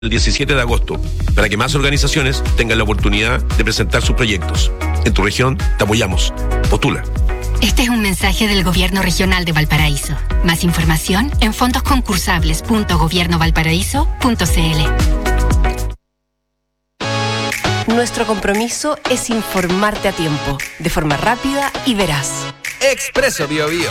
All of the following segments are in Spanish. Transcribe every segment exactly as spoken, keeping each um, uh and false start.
el diecisiete de agosto, para que más organizaciones tengan la oportunidad de presentar sus proyectos. En tu región te apoyamos. Postula. Este es un mensaje del Gobierno Regional de Valparaíso. Más información en fondos concursables punto gobierno valparaíso punto c l. Nuestro compromiso es informarte a tiempo, de forma rápida y veraz. Expreso Bio Bio.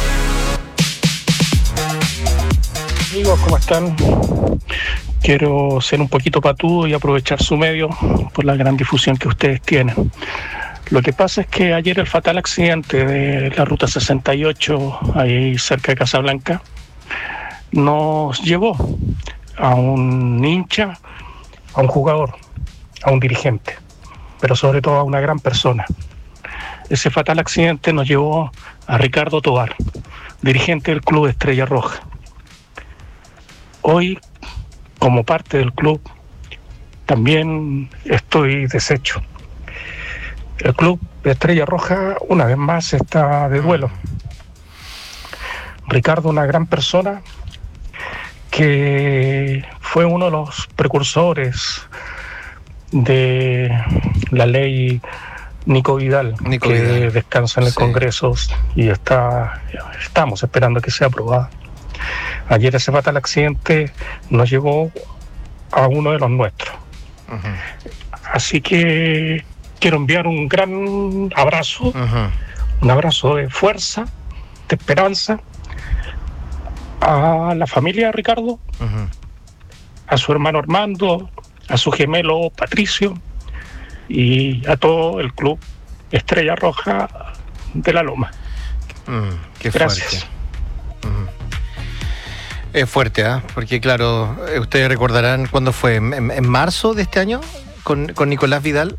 Amigos, ¿cómo están? Quiero ser un poquito patudo y aprovechar su medio por la gran difusión que ustedes tienen. Lo que pasa es que ayer el fatal accidente de la ruta sesenta y ocho, ahí cerca de Casablanca, nos llevó a un hincha, a un jugador, a un dirigente, pero sobre todo a una gran persona. Ese fatal accidente nos llevó a Ricardo Tovar, dirigente del Club Estrella Roja. Hoy, como parte del club, también estoy deshecho. El Club Estrella Roja, una vez más, está de duelo. Ricardo, una gran persona que fue uno de los precursores de la ley Nico Vidal, Nico que Vidal. descansa en el Sí. Congreso y está, estamos esperando que sea aprobada. Ayer ese fatal accidente nos llevó a uno de los nuestros. Uh-huh. Así que quiero enviar un gran abrazo, Uh-huh. un abrazo de fuerza, de esperanza a la familia de Ricardo, Uh-huh. a su hermano Armando, a su gemelo Patricio y a todo el club Estrella Roja de la Loma. Mm, qué Gracias. fuerte. Uh-huh. Es fuerte, ¿ah? ¿eh? Porque claro, eh, ustedes recordarán cuándo fue, en, en marzo de este año, con, con Nicolás Vidal.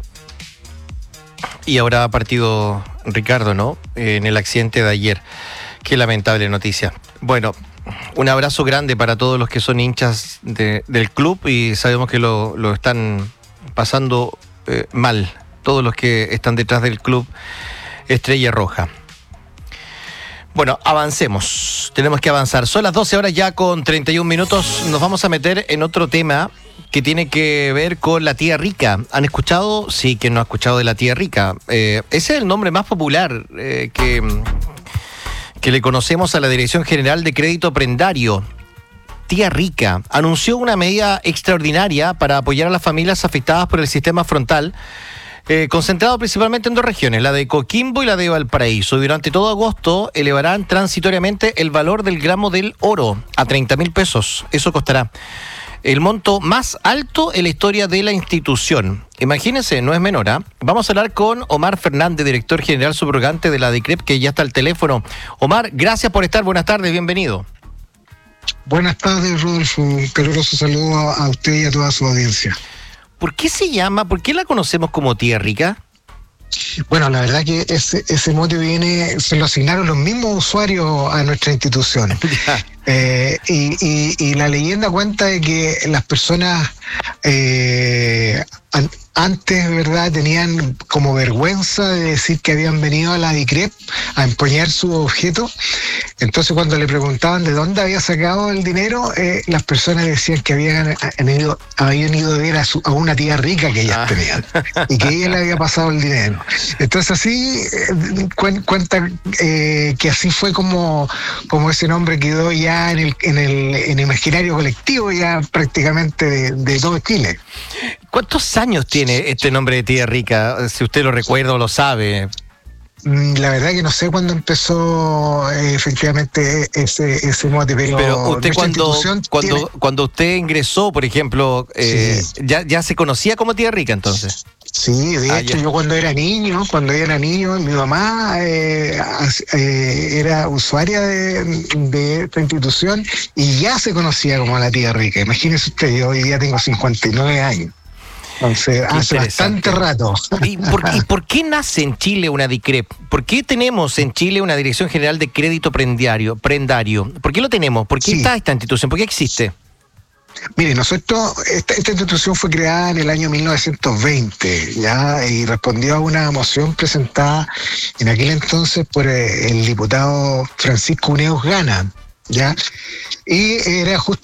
Y ahora ha partido Ricardo, ¿no? Eh, en el accidente de ayer. Qué lamentable noticia. Bueno, un abrazo grande para todos los que son hinchas de, del club y sabemos que lo, lo están pasando eh, mal. Todos los que están detrás del club Estrella Roja. Bueno, avancemos. Tenemos que avanzar. Son las doce horas ya con treinta y un minutos. Nos vamos a meter en otro tema que tiene que ver con la tía rica. ¿Han escuchado? Sí, ¿quién no ha escuchado de la tía rica? Eh, ese es el nombre más popular eh, que, que le conocemos a la Dirección General de Crédito Prendario. Tía Rica anunció una medida extraordinaria para apoyar a las familias afectadas por el sistema frontal, Eh, concentrado principalmente en dos regiones, la de Coquimbo y la de Valparaíso. Durante todo agosto elevarán transitoriamente el valor del gramo del oro a treinta mil pesos. Eso costará el monto más alto en la historia de la institución. Imagínense, no es menor, ¿eh? Vamos a hablar con Omar Fernández, director general subrogante de la DICREP, que ya está al teléfono. Omar, gracias por estar. Buenas tardes, bienvenido. Buenas tardes, Rodolfo. Un caluroso saludo a, a usted y a toda su audiencia. ¿Por qué se llama, por qué la conocemos como tía rica? Bueno, la verdad que ese, ese mote viene, se lo asignaron los mismos usuarios a nuestra institución. eh, y, y, y la leyenda cuenta de que las personas eh, an, antes, ¿verdad?, tenían como vergüenza de decir que habían venido a la DICREP a empeñar su objeto. Entonces, cuando le preguntaban de dónde había sacado el dinero, eh, las personas decían que habían, habían, ido, habían ido a ver a, su, a una tía rica que ellas ah. tenían y que ella le había pasado el dinero. Entonces, así eh, cuen, cuenta eh, que así fue como, como ese nombre quedó ya en el, en el, en el imaginario colectivo, ya prácticamente de, de todo Chile. ¿Cuántos años tiene este nombre de tía rica? Si usted lo recuerda o lo sabe. La verdad que no sé cuándo empezó eh, efectivamente ese, ese mote, pero, pero usted cuando cuando, tiene... cuando usted ingresó, por ejemplo, eh, sí. ya, ya se conocía como tía rica entonces. Sí, de ah, hecho ya. Yo cuando era niño, cuando era niño, mi mamá eh, eh, era usuaria de, de esta institución y ya se conocía como la tía rica. Imagínese usted, yo hoy día tengo cincuenta y nueve años. Entonces, qué hace bastante rato. ¿Y por, ¿Y por qué nace en Chile una DICREP? ¿Por qué tenemos en Chile una Dirección General de Crédito Prendario? prendario? ¿Por qué lo tenemos? ¿Por qué sí. está esta institución? ¿Por qué existe? Mire, nosotros, esta, esta institución fue creada en el año mil novecientos veinte, ¿ya? Y respondió a una moción presentada en aquel entonces por el diputado Francisco Uneos Gana, ¿ya? Y era justamente